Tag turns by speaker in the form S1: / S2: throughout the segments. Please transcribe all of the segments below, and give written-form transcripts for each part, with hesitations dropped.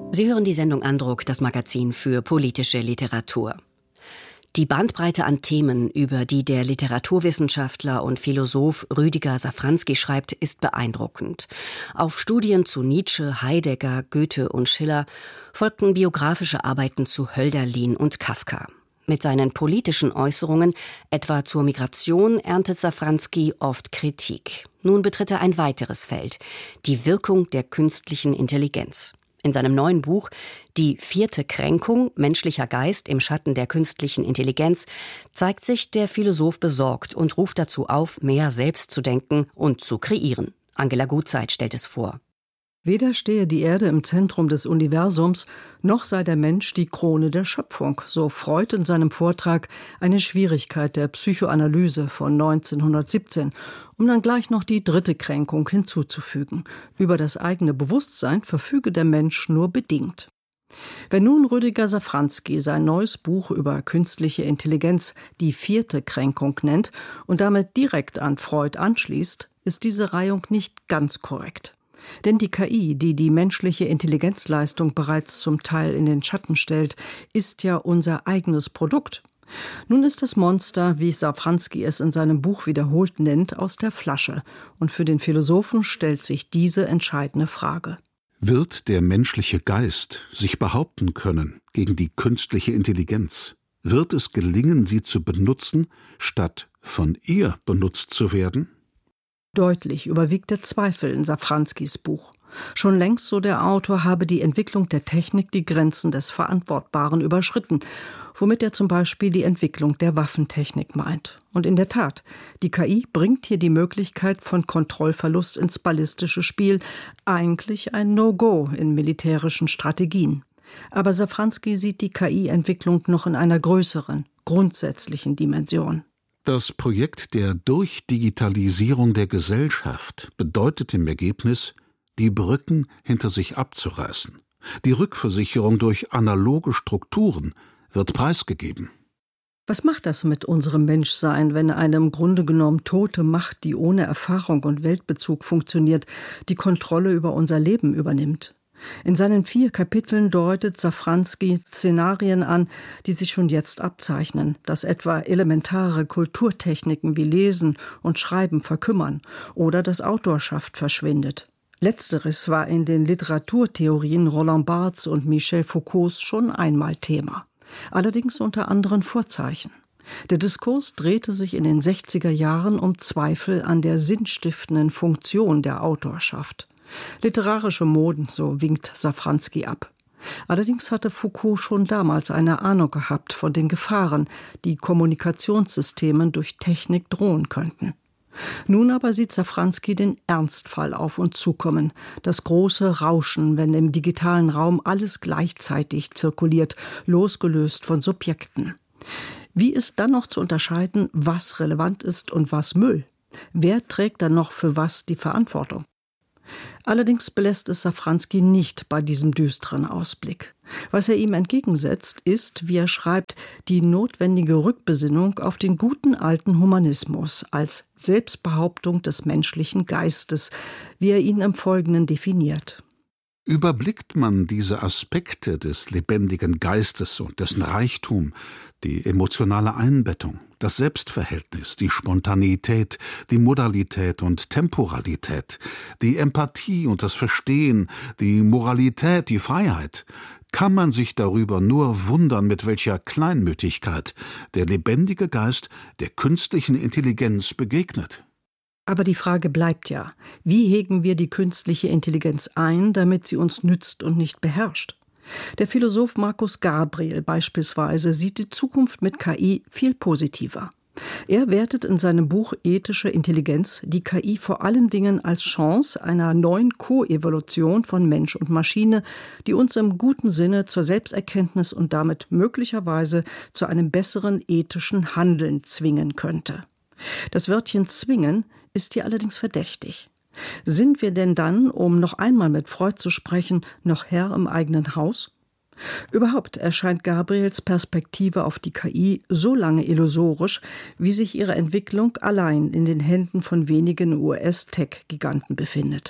S1: Sie hören die Sendung Andruck, das Magazin für politische Literatur. Die Bandbreite an Themen, über die der Literaturwissenschaftler und Philosoph Rüdiger Safranski schreibt, ist beeindruckend. Auf Studien zu Nietzsche, Heidegger, Goethe und Schiller folgten biografische Arbeiten zu Hölderlin und Kafka. Mit seinen politischen Äußerungen, etwa zur Migration, erntet Safranski oft Kritik. Nun betritt er ein weiteres Feld, die Wirkung der künstlichen Intelligenz. In seinem neuen Buch »Die vierte Kränkung – Menschlicher Geist im Schatten der künstlichen Intelligenz« zeigt sich der Philosoph besorgt und ruft dazu auf, mehr selbst zu denken und zu kreieren. Angela Gutzeit stellt es vor.
S2: Weder stehe die Erde im Zentrum des Universums, noch sei der Mensch die Krone der Schöpfung, so Freud in seinem Vortrag Eine Schwierigkeit der Psychoanalyse von 1917, um dann gleich noch die dritte Kränkung hinzuzufügen. Über das eigene Bewusstsein verfüge der Mensch nur bedingt. Wenn nun Rüdiger Safranski sein neues Buch über künstliche Intelligenz die vierte Kränkung nennt und damit direkt an Freud anschließt, ist diese Reihung nicht ganz korrekt. Denn die KI, die die menschliche Intelligenzleistung bereits zum Teil in den Schatten stellt, ist ja unser eigenes Produkt. Nun ist das Monster, wie Safranski es in seinem Buch wiederholt nennt, aus der Flasche. Und für den Philosophen stellt sich diese entscheidende Frage.
S3: Wird der menschliche Geist sich behaupten können gegen die künstliche Intelligenz? Wird es gelingen, sie zu benutzen, statt von ihr benutzt zu werden?
S2: Deutlich überwiegt der Zweifel in Safranskis Buch. Schon längst, so der Autor, habe die Entwicklung der Technik die Grenzen des Verantwortbaren überschritten, womit er zum Beispiel die Entwicklung der Waffentechnik meint. Und in der Tat, die KI bringt hier die Möglichkeit von Kontrollverlust ins ballistische Spiel, eigentlich ein No-Go in militärischen Strategien. Aber Safranski sieht die KI-Entwicklung noch in einer größeren, grundsätzlichen Dimension.
S3: Das Projekt der Durchdigitalisierung der Gesellschaft bedeutet im Ergebnis, die Brücken hinter sich abzureißen. Die Rückversicherung durch analoge Strukturen wird preisgegeben.
S2: Was macht das mit unserem Menschsein, wenn eine im Grunde genommen tote Macht, die ohne Erfahrung und Weltbezug funktioniert, die Kontrolle über unser Leben übernimmt? In seinen 4 Kapiteln deutet Safranski Szenarien an, die sich schon jetzt abzeichnen, dass etwa elementare Kulturtechniken wie Lesen und Schreiben verkümmern oder das Autorschaft verschwindet. Letzteres war in den Literaturtheorien Roland Barthes und Michel Foucaults schon einmal Thema, allerdings unter anderen Vorzeichen. Der Diskurs drehte sich in den 60er Jahren um Zweifel an der sinnstiftenden Funktion der Autorschaft. Literarische Moden, so winkt Safranski ab. Allerdings hatte Foucault schon damals eine Ahnung gehabt von den Gefahren, die Kommunikationssystemen durch Technik drohen könnten. Nun aber sieht Safranski den Ernstfall auf uns zukommen, das große Rauschen, wenn im digitalen Raum alles gleichzeitig zirkuliert, losgelöst von Subjekten. Wie ist dann noch zu unterscheiden, was relevant ist und was Müll? Wer trägt dann noch für was die Verantwortung? Allerdings belässt es Safranski nicht bei diesem düsteren Ausblick. Was er ihm entgegensetzt, ist, wie er schreibt, die notwendige Rückbesinnung auf den guten alten Humanismus als Selbstbehauptung des menschlichen Geistes, wie er ihn im Folgenden definiert.
S3: Überblickt man diese Aspekte des lebendigen Geistes und dessen Reichtum, die emotionale Einbettung, das Selbstverhältnis, die Spontaneität, die Modalität und Temporalität, die Empathie und das Verstehen, die Moralität, die Freiheit, kann man sich darüber nur wundern, mit welcher Kleinmütigkeit der lebendige Geist der künstlichen Intelligenz begegnet.
S2: Aber die Frage bleibt ja, wie hegen wir die künstliche Intelligenz ein, damit sie uns nützt und nicht beherrscht? Der Philosoph Markus Gabriel beispielsweise sieht die Zukunft mit KI viel positiver. Er wertet in seinem Buch Ethische Intelligenz die KI vor allen Dingen als Chance einer neuen Koevolution von Mensch und Maschine, die uns im guten Sinne zur Selbsterkenntnis und damit möglicherweise zu einem besseren ethischen Handeln zwingen könnte. Das Wörtchen zwingen ist hier allerdings verdächtig. Sind wir denn dann, um noch einmal mit Freud zu sprechen, noch Herr im eigenen Haus? Überhaupt erscheint Gabriels Perspektive auf die KI so lange illusorisch, wie sich ihre Entwicklung allein in den Händen von wenigen US-Tech-Giganten befindet.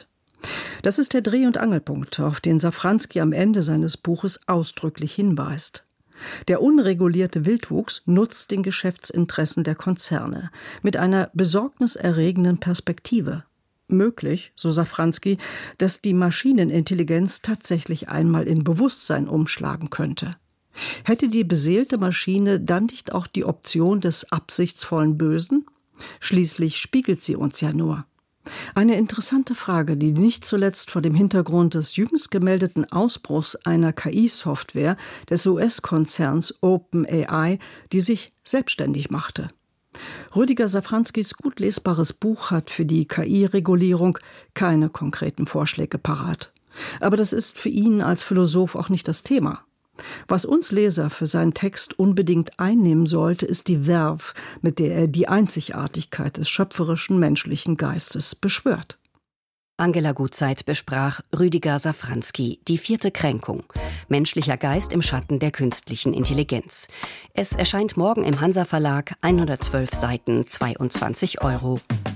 S2: Das ist der Dreh- und Angelpunkt, auf den Safranski am Ende seines Buches ausdrücklich hinweist. Der unregulierte Wildwuchs nutzt den Geschäftsinteressen der Konzerne mit einer besorgniserregenden Perspektive. Möglich, so Safranski, dass die Maschinenintelligenz tatsächlich einmal in Bewusstsein umschlagen könnte. Hätte die beseelte Maschine dann nicht auch die Option des absichtsvollen Bösen? Schließlich spiegelt sie uns ja nur. Eine interessante Frage, die nicht zuletzt vor dem Hintergrund des jüngst gemeldeten Ausbruchs einer KI-Software des US-Konzerns OpenAI, die sich selbstständig machte. Rüdiger Safranskis gut lesbares Buch hat für die KI-Regulierung keine konkreten Vorschläge parat. Aber das ist für ihn als Philosoph auch nicht das Thema. Was uns Leser für seinen Text unbedingt einnehmen sollte, ist die Verve, mit der er die Einzigartigkeit des schöpferischen menschlichen Geistes beschwört.
S1: Angela Gutzeit besprach Rüdiger Safranski, Die 4. Kränkung. Menschlicher Geist im Schatten der künstlichen Intelligenz. Es erscheint morgen im Hansa Verlag, 112 Seiten, 22 €.